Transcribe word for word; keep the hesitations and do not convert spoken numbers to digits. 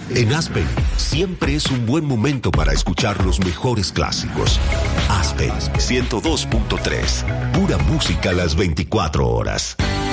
En Aspen, siempre es un buen momento para escuchar los mejores clásicos. Aspen ciento dos punto tres, pura música las veinticuatro horas.